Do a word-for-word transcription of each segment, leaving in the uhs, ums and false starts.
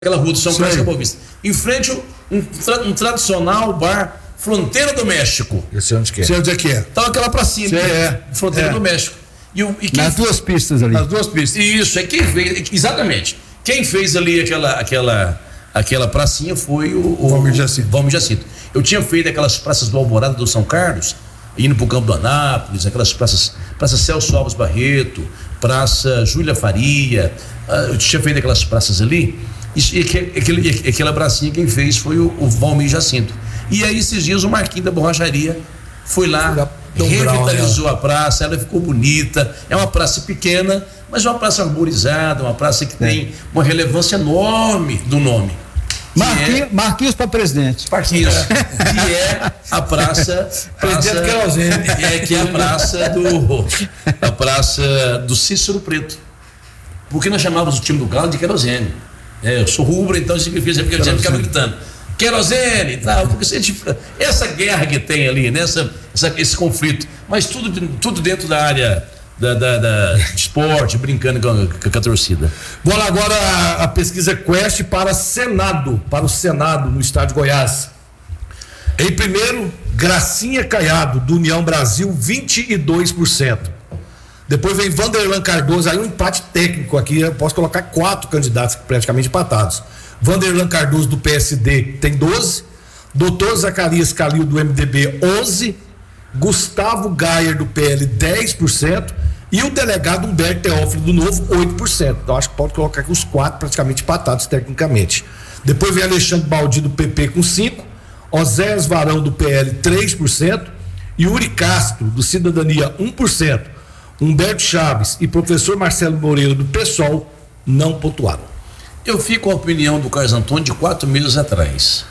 aquela rua do São Carlos que é Boa Vista. Em frente, um, tra- um tradicional bar Fronteira do México. Eu sei onde que é. Sei onde é que é. Tava aquela pracinha, Sei, é. Fronteira É. do México. E, o, e quem Nas duas pistas ali. As duas pistas. Isso, é quem fez, exatamente. Quem fez ali aquela, aquela, aquela pracinha foi o, o Valmir Jacinto. Valmir Jacinto. Eu tinha feito aquelas praças do Alvorada do São Carlos, indo pro Campo do Anápolis, aquelas praças, Praça Celso Alves Barreto, Praça Júlia Faria, ah, eu tinha feito aquelas praças ali, e, e, aquele, aquele, aquela pracinha quem fez foi o, o Valmir Jacinto. E aí esses dias o Marquinhos da Borracharia foi lá, Dá um grau revitalizou a praça, ela ficou bonita, é uma praça pequena, mas uma praça arborizada, uma praça que tem uma relevância enorme do nome. que Marquinhos, é- Marquinhos para presidente. Marquinhos, que é a praça, praça Presidente Querosene. é que é a praça do a praça do Cícero Preto. Porque nós chamávamos o time do Galo de Querosene. É, eu sou rubro, então significa porque a gente ficava gritando Querosene e tal, porque se a gente, essa guerra que tem ali, né, essa, essa- esse conflito, mas tudo, tudo dentro da área da, da, da de esporte, brincando com a, com a torcida. Bom, agora a, a pesquisa Quest para Senado, para o Senado no estado de Goiás. Em primeiro, Gracinha Caiado, do União Brasil, vinte e dois por cento. Depois vem Vanderlan Cardoso, aí um empate técnico aqui, eu posso colocar quatro candidatos praticamente empatados. Vanderlan Cardoso, do P S D, tem doze. Doutor Zacarias Calil, do M D B, onze. Gustavo Gayer, do P L, dez por cento. E o delegado Humberto Teófilo, do Novo, oito por cento. Então acho que pode colocar aqui os quatro praticamente empatados tecnicamente. Depois vem Alexandre Baldi, do P P, com cinco. Oséias Varão, do P L, três por cento. Yuri Castro, do Cidadania, um por cento. Humberto Chaves e professor Marcelo Moreira, do PSOL, não pontuaram. Eu fico com a opinião do Carlos Antônio de quatro meses atrás,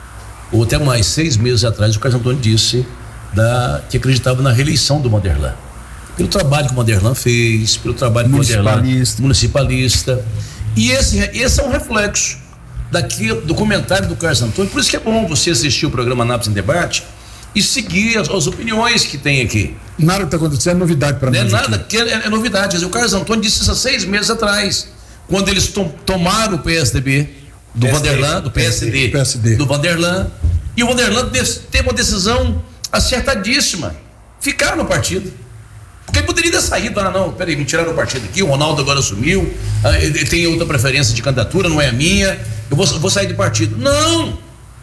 ou até mais, seis meses atrás, o Carlos Antônio disse da, que acreditava na reeleição do Vanderlan. Pelo trabalho que o Vanderlan fez, pelo trabalho que o Vanderlan, Municipalista. municipalista. E esse, esse é um reflexo daqui, do comentário do Carlos Antônio. Por isso que é bom você assistir o programa Anápolis em Debate e seguir as, as opiniões que tem aqui. Nada que está acontecendo é novidade para Não é nós. nada, aqui. que é, é novidade. Quer dizer, o Carlos Antônio disse isso há seis meses atrás, quando eles tom, tomaram o P S D B do P S D, Vanderlan, do P S D, P S D. do Vanderlan, e o Vanderlan des- teve uma decisão acertadíssima, ficar no partido. Porque ele poderia ter saído, ah, não, peraí, me tiraram do partido aqui, o Ronaldo agora sumiu, ah, ele ele tem outra preferência de candidatura, não é a minha, eu vou, vou sair do partido. Não!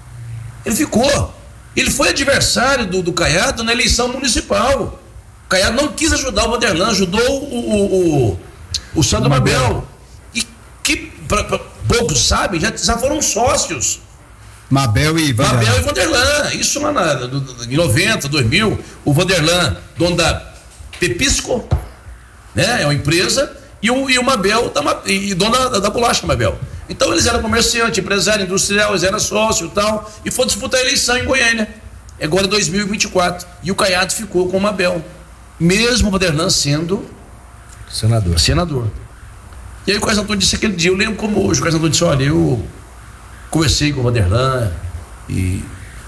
Ele ficou. Ele foi adversário do, do Caiado na eleição municipal. O Caiado não quis ajudar o Vanderlan, ajudou o, o, o, o Sandro Mabel. E que pra, pra, poucos sabem, já, já foram sócios. Mabel e Vanderlan. Mabel e Vanderlan. Isso lá na, do- do- em noventa, dois mil, o Vanderlan, dono da Pepisco, né? É uma empresa, e o, e o Mabel, da, Ma- e e dono da, da bolacha Mabel. Então eles eram comerciante, empresário industrial, eles eram sócio e tal, e foi disputar a eleição em Goiânia, agora dois mil e vinte e quatro. E o Caiado ficou com o Mabel, mesmo o Vanderlan sendo Senador. senador. E aí o Carlos Antônio disse aquele dia, eu lembro como hoje, o Carlos Antônio disse, olha, eu conversei com o Vanderlan e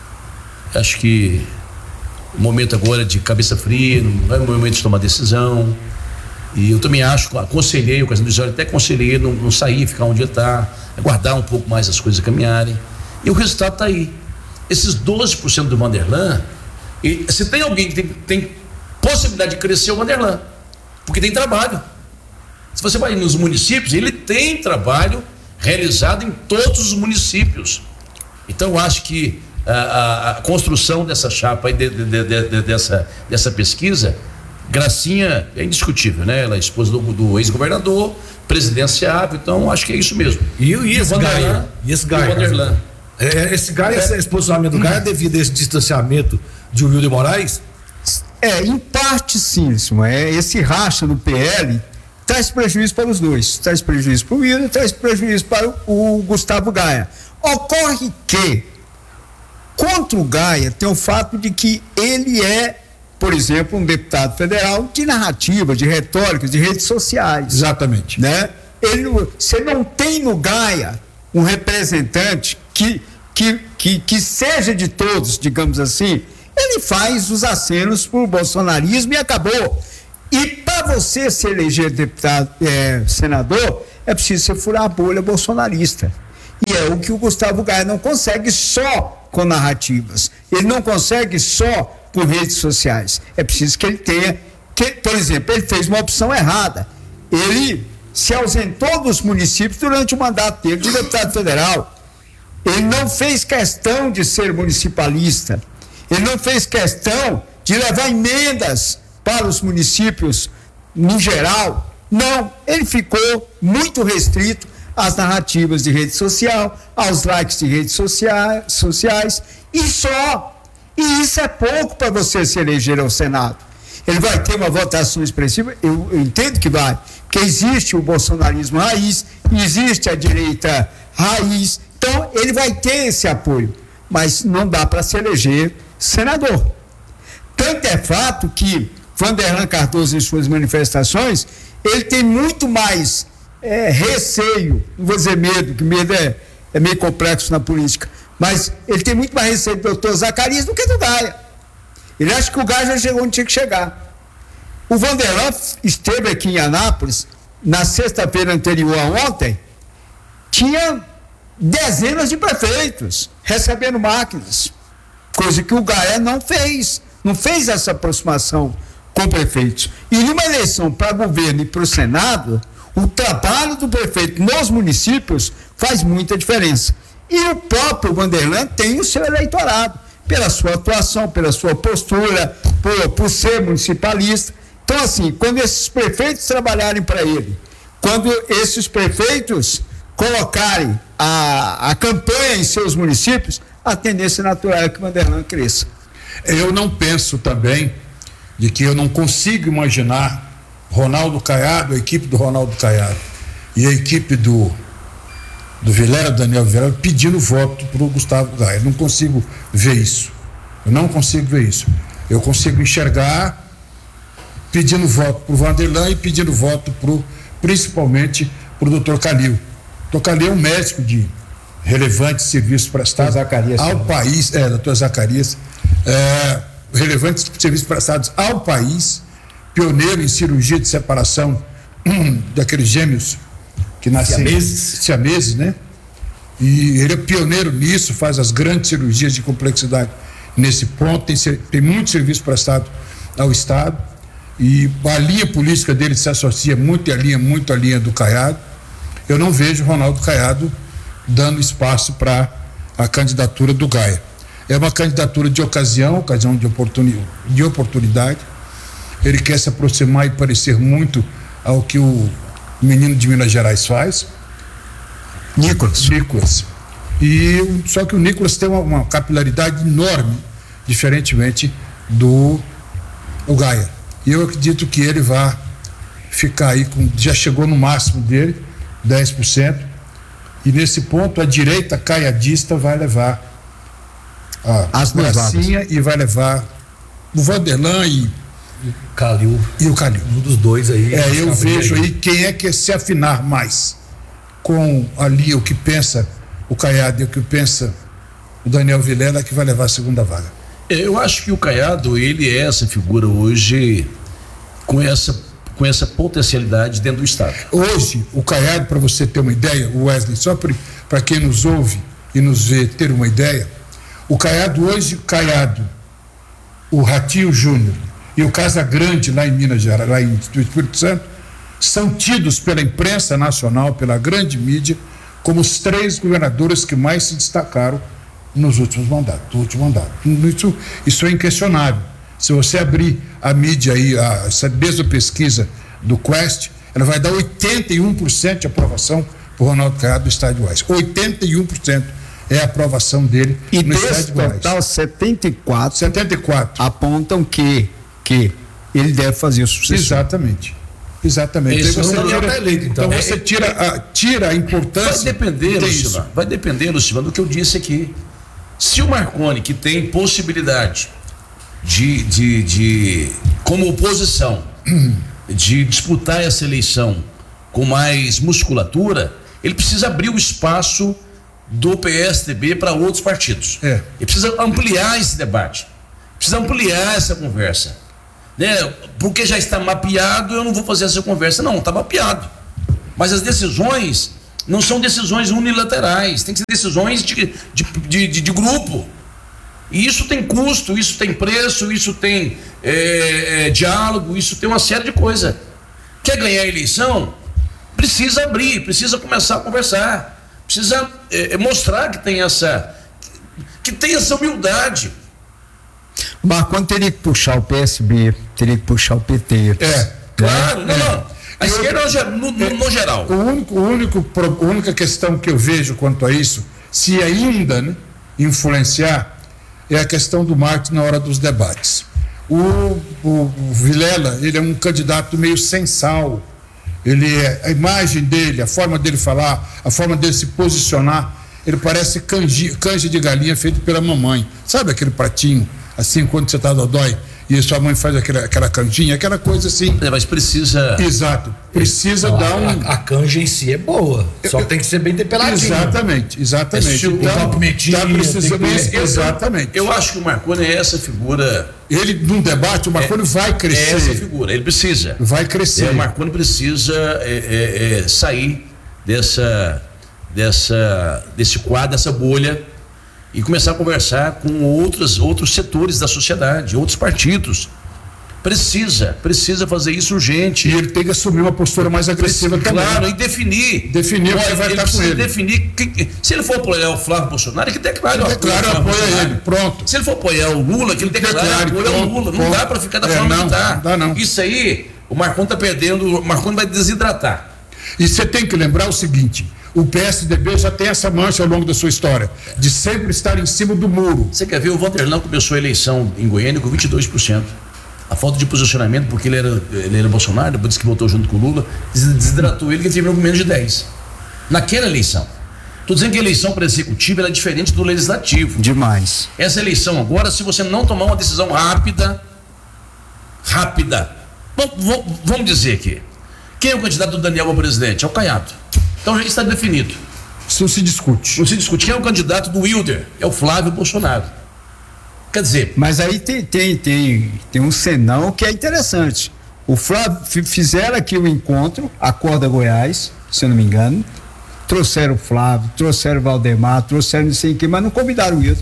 acho que o momento agora é de cabeça fria, não é o momento de tomar decisão. E eu também acho, aconselhei o Carlos Antônio, disse, olha, até aconselhei não, não sair, ficar onde está, aguardar um pouco mais as coisas caminharem. E o resultado está aí. Esses doze por cento do Vanderlan, e se tem alguém que tem, tem possibilidade de crescer, é o Vanderlan, porque tem trabalho. Se você vai nos municípios, ele tem trabalho realizado em todos os municípios. Então eu acho que a, a, a construção dessa chapa aí, de, de, de, de, dessa, dessa pesquisa, Gracinha é indiscutível, né? Ela é esposa do, do ex-governador, presidenciável, então acho que é isso mesmo. E, o- e esse Vanderlan, Gaia? E esse e o Gaia? Vanderlan. É, esse Gaia, esse, esse posicionamento do Gaia é devido a esse distanciamento de Wilder de Moraes? É, em parte sim, Simão. É, esse racha do P L traz prejuízo para os dois. Traz prejuízo para o Wilder, traz prejuízo para o, o Gustavo Gaia. Ocorre que, contra o Gaia, tem o fato de que ele é, por exemplo, um deputado federal de narrativa, de retórica, de redes sociais. Exatamente. Né? Ele, não- você não tem no Gaia um representante que, que, que, que seja de todos, digamos assim. Ele faz os acenos por bolsonarismo e acabou. E para você se eleger deputado, é, senador, é preciso você furar a bolha bolsonarista. E é o que o Gustavo Gaia não consegue só com narrativas. Ele não consegue só com redes sociais. É preciso que ele tenha, que, por exemplo, ele fez uma opção errada. Ele se ausentou dos municípios durante o mandato dele de deputado federal. Ele não fez questão de ser municipalista. Ele não fez questão de levar emendas para os municípios no geral. Não, ele ficou muito restrito às narrativas de rede social, aos likes de redes sociais, sociais e só. E isso é pouco para você se eleger ao Senado. Ele vai ter uma votação expressiva, eu, eu entendo que vai, porque existe o bolsonarismo raiz, existe a direita raiz, então ele vai ter esse apoio, mas não dá para se eleger senador. Tanto é fato que Vanderlan Cardoso, em suas manifestações, ele tem muito mais é, receio, não vou dizer medo, que medo é, é meio complexo na política, mas ele tem muito mais receio do doutor Zacarias do que do Gaia. Ele acha que o Gaia já chegou onde tinha que chegar. O Vanderlan esteve aqui em Anápolis, na sexta-feira anterior a ontem, tinha dezenas de prefeitos recebendo máquinas, coisa que o Gaia não fez, não fez essa aproximação com prefeitos. E numa eleição para governo e para o Senado, o trabalho do prefeito nos municípios faz muita diferença. E o próprio Vanderlan tem o seu eleitorado, pela sua atuação, pela sua postura, por, por ser municipalista. Então, assim, quando esses prefeitos trabalharem para ele, quando esses prefeitos colocarem a, a campanha em seus municípios, a tendência natural é que o Vanderlan cresça. Eu não penso também de que eu não consigo imaginar Ronaldo Caiado, a equipe do Ronaldo Caiado e a equipe do do Vilela, Daniel Vilela, pedindo voto para o Gustavo Gaia. Eu não consigo ver isso. Eu não consigo ver isso. Eu consigo enxergar pedindo voto para o Vanderlan e pedindo voto pro, principalmente para o doutor Calil. O doutor Calil é um médico de relevantes serviços prestados ao país, é, doutor Zacarias, é, relevantes serviços prestados ao país, pioneiro em cirurgia de separação hum, daqueles gêmeos que nascem siameses. siameses, né? E ele é pioneiro nisso, faz as grandes cirurgias de complexidade nesse ponto, tem, tem muito serviço prestado ao Estado, e a linha política dele se associa muito à linha, muito à linha do Caiado. Eu não vejo Ronaldo Caiado dando espaço para a candidatura do Gaia. É uma candidatura de ocasião, ocasião de, oportuni, de oportunidade. Ele quer se aproximar e parecer muito ao que o menino de Minas Gerais faz, Nicolas. Nicolas. E só que o Nicolas tem uma, uma capilaridade enorme, diferentemente do o Gaia. E eu acredito que ele vai ficar aí com, já chegou no máximo dele, dez por cento. E nesse ponto a direita caiadista vai levar a As Gracinha e vai levar o Vanderlan e Calil. E o Calil. Um dos dois aí. É, eu vejo aí quem é que se afinar mais com ali o que pensa o Caiado e o que pensa o Daniel Vilela, que vai levar a segunda vaga. Eu acho que o Caiado, ele é essa figura hoje com essa, com essa potencialidade dentro do Estado. Hoje, o Caiado, para você ter uma ideia, o Wesley, só para quem nos ouve e nos vê ter uma ideia, o Caiado hoje, o Caiado, o Ratinho Júnior e o Casagrande lá em Minas Gerais, lá em Espírito Santo, são tidos pela imprensa nacional, pela grande mídia, como os três governadores que mais se destacaram nos últimos mandatos, do último mandato. Isso, isso é inquestionável. Se você abrir a mídia aí, a, essa mesma pesquisa do Quest, ela vai dar oitenta e um por cento de aprovação para o Ronaldo Caiado do Estado de Goiás. oitenta e um por cento é a aprovação dele e no Estado de Goiás. Total, setenta e quatro setenta e quatro apontam que, que ele deve fazer o sucessor. Exatamente. Exatamente. Isso você não tira, tá eleito, então. então você É, tira a, tira a importância. Vai depender, Lucivan, vai depender, Lucivan, do que eu disse aqui. Se o Marconi, que tem possibilidade de, de, de como oposição, de disputar essa eleição com mais musculatura, ele precisa abrir o espaço do P S D B para outros partidos. É. Ele precisa ampliar esse debate, precisa ampliar essa conversa, né? Porque já está mapeado, eu não vou fazer essa conversa. Não, está mapeado. Mas as decisões Não são decisões unilaterais, tem que ser decisões de, de, de, de, de grupo. E isso tem custo, isso tem preço, isso tem é, é, diálogo, isso tem uma série de coisas. Quer ganhar a eleição? Precisa abrir, precisa começar a conversar, precisa é, mostrar que tem essa, que tem essa humildade. Marconi teria que puxar o P S B, teria que puxar o P T. É, claro, é, não, é. não. A esquerda no, no, no geral. O único, o único, a única questão que eu vejo quanto a isso, se ainda, né, influenciar, é a questão do marketing na hora dos debates. O, o, o Vilela, ele é um candidato meio sem sal. Ele é, a imagem dele, a forma dele falar, a forma dele se posicionar, ele parece canja, canja de galinha feito pela mamãe. Sabe aquele pratinho, assim, quando você está dodói e sua mãe faz aquela, aquela canjinha, aquela coisa assim. É, mas precisa. Exato. Precisa Não, dar a, um. A, a canja em si é boa, só tem que ser bem temperadinha. Exatamente, exatamente. É, Então, pimentinha, tá precisando, tem que ter- exatamente. Eu acho que o Marconi é essa figura. Ele, num debate, o Marconi vai É crescer. essa figura, ele precisa. Vai crescer. É, o Marconi precisa é, é, é, sair dessa, dessa, desse quadro, dessa bolha e começar a conversar com outros, outros setores da sociedade, outros partidos. Precisa, precisa fazer isso urgente. E ele tem que assumir uma postura mais agressiva também. Claro, e definir. Definir o que Olha, vai ele estar com precisa ele. definir. Que, se ele for apoiar o Flávio Bolsonaro, que declare o Declara apoio ao apoio Flávio a ele. Bolsonaro. Pronto. Se ele for apoiar o Lula, que ele declare Declare, apoio ao pronto, Lula. Não pronto. dá para ficar da É, forma não, que tá. não dá, não. Isso aí, o Marconi tá perdendo, o Marconi vai desidratar. E você tem que lembrar o seguinte: o P S D B já tem essa mancha ao longo da sua história, de sempre estar em cima do muro. Você quer ver, o Vanderlan começou a eleição em Goiânia com vinte e dois por cento. A falta de posicionamento, porque ele era, ele era Bolsonaro, depois disse que votou junto com o Lula, desidratou ele, que ele terminou com menos de dez. Naquela eleição. Estou dizendo que a eleição para executivo ela é diferente do legislativo. Demais. Essa eleição agora, se você não tomar uma decisão rápida, rápida, vamos, vamos dizer aqui, quem é o candidato do Daniel ao presidente? É o Caiado. Então já está definido. Isso não se discute. Não se discute. Quem é o candidato do Wilder? É o Flávio Bolsonaro. Quer dizer, Mas aí tem, tem, tem, tem um senão que é interessante. O Flávio, fi- fizeram aqui o encontro, Acorda Goiás, se eu não me engano. Trouxeram o Flávio, trouxeram o Valdemar, trouxeram não sei quem, mas não convidaram o Wilson.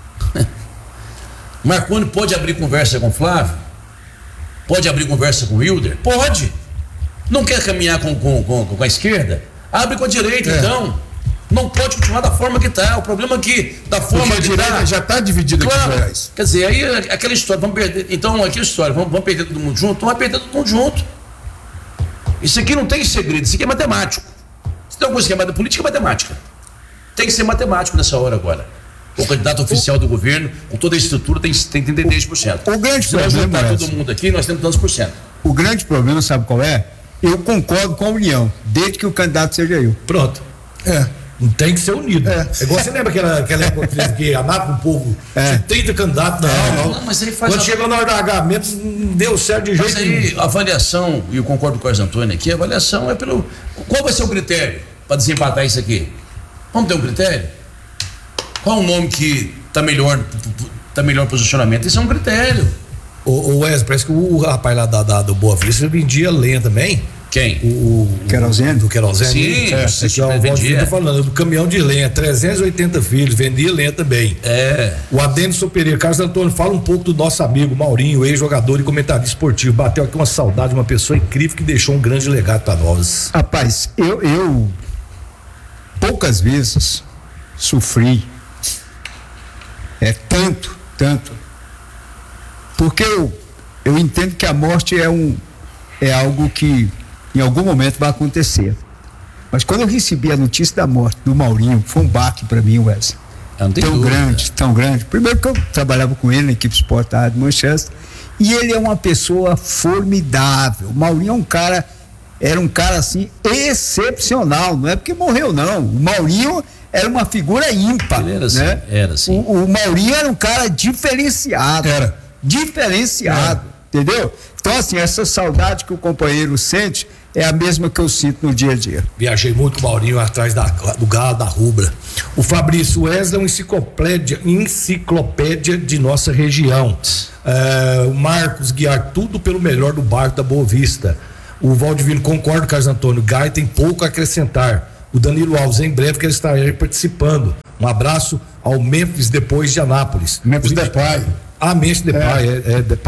Marconi pode abrir conversa com o Flávio? Pode abrir conversa com o Wilder? Pode. Não quer caminhar com, com, com, com a esquerda? Abre com a direita, É. então. Não pode continuar da forma que está. O problema é que, da forma Porque a que direita está. já está dividida aqui em Claro. Goiás. Quer dizer, aí aquela história, vamos perder. Então, aquela história, vamos, vamos perder todo mundo junto? Então vai perder todo mundo junto. Isso aqui não tem segredo, isso aqui é matemático. Se tem alguma coisa que é mate- política, é matemática. Tem que ser matemático nessa hora agora. O candidato oficial do governo, com toda a estrutura, tem, tem trinta e três por cento. O grande Se nós problema juntar é todo esse. mundo aqui, nós temos tantos por cento. O grande problema, sabe qual é? Eu concordo com a União, desde que o candidato seja eu. Pronto. É. Não tem que ser unido. É. É igual você lembra aquela, aquela época que teve que amar com o povo? É. trinta candidatos, não, não. Não, mas ele faz Quando a- chegou na hora da H, menos não deu certo de Mas jeito nenhum. aí, a avaliação, e eu concordo com o Carlos Antônio aqui, a avaliação é pelo. Qual vai ser o critério para desempatar isso aqui? Vamos ter um critério? Qual o nome que está melhor, tá melhor posicionamento? Isso é um critério. O, o Wesley, parece que o rapaz lá da, da, do Boa Vista vendia lenha também. Quem? O, o Querosene? Do querosene. Sim, é, sim, é que é o vendia. Valdir tá falando, do caminhão de lenha, trezentos e oitenta filhos, vendia lenha também. É. O Adênio Pereira, Carlos Antônio, fala um pouco do nosso amigo Maurinho, ex-jogador e comentarista esportivo. Bateu aqui uma saudade, uma pessoa incrível que deixou um grande legado para nós. Rapaz, eu, eu poucas vezes sofri é tanto, tanto, porque eu, eu entendo que a morte é um é algo que em algum momento vai acontecer. Mas quando eu recebi a notícia da morte do Maurinho, foi um baque para mim, Wesley. Eu não tenho Tão dúvida. grande, tão grande. Primeiro que eu trabalhava com ele na equipe Sport da Rádio Manchester, e ele é uma pessoa formidável. O Maurinho é um cara, era um cara assim excepcional, não é porque morreu não. O Maurinho era uma figura ímpar, Ele era assim, né? era assim. O, o Maurinho era um cara diferenciado. Era. Diferenciado, entendeu? Então assim, essa saudade que o companheiro sente é a mesma que eu sinto no dia a dia. Viajei muito com o Maurinho atrás da, do galo da rubra. O Fabrício Wesley é uma enciclopédia, enciclopédia de nossa região. É, o Marcos guiar tudo pelo melhor do bairro da Boa Vista. O Valdivino concorda, Carlos Antônio. Gai tem pouco a acrescentar. o Danilo Alves, em breve, que ele estará aí participando. Um abraço ao Memphis depois de Anápolis. Memphis Depay. Ah, Memphis Depay, é, é, é Depay.